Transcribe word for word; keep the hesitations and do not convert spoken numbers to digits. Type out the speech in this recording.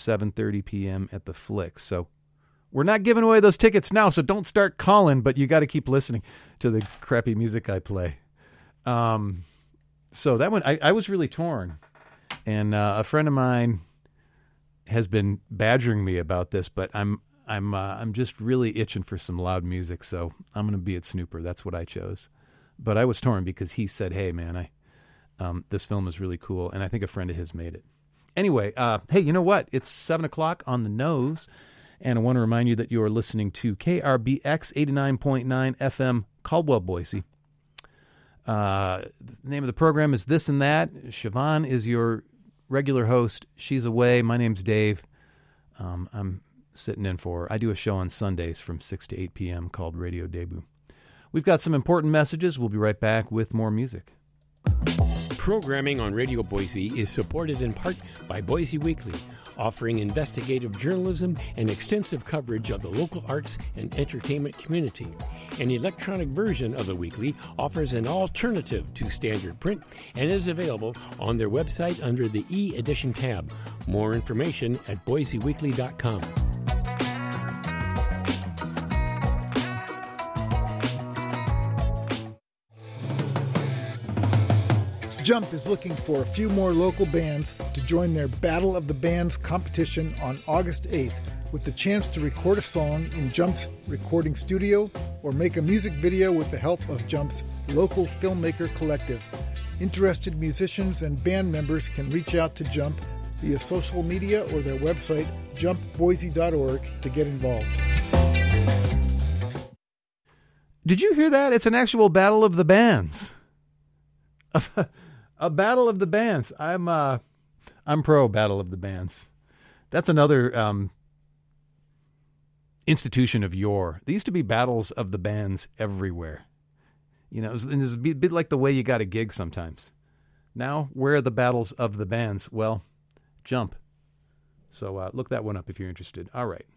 seven thirty p.m. at the Flicks. So we're not giving away those tickets now, so don't start calling, but you got to keep listening to the crappy music I play. Um, so that one, I, I was really torn. And uh, a friend of mine has been badgering me about this, but I'm I'm uh, I'm just really itching for some loud music, so I'm going to be at Snooper. That's what I chose. But I was torn because he said, "Hey, man, I um, this film is really cool," and I think a friend of his made it. Anyway, uh, hey, you know what? It's seven o'clock on the nose, and I want to remind you that you are listening to K R B X eighty-nine point nine F M, Caldwell, Boise. Uh, the name of the program is This and That. Siobhan is your regular host. She's away. My name's Dave. Um, I'm sitting in for her. I do a show on Sundays from six to eight p.m. called Radio Debut. We've got some important messages. We'll be right back with more music. Programming on Radio Boise is supported in part by Boise Weekly, offering investigative journalism and extensive coverage of the local arts and entertainment community. An electronic version of the Weekly offers an alternative to standard print and is available on their website under the e-edition tab. More information at boise weekly dot com. Jump is looking for a few more local bands to join their Battle of the Bands competition on August eighth with the chance to record a song in Jump's recording studio or make a music video with the help of Jump's local filmmaker collective. Interested musicians and band members can reach out to Jump via social media or their website, jump boise dot org, to get involved. Did you hear that? It's an actual Battle of the Bands. A Battle of the Bands. I'm uh, I'm pro Battle of the Bands. That's another um, institution of yore. There used to be battles of the bands everywhere. You know, it was, it was a bit like the way you got a gig sometimes. Now, where are the battles of the bands? Well, Jump. So uh, look that one up if you're interested. All right.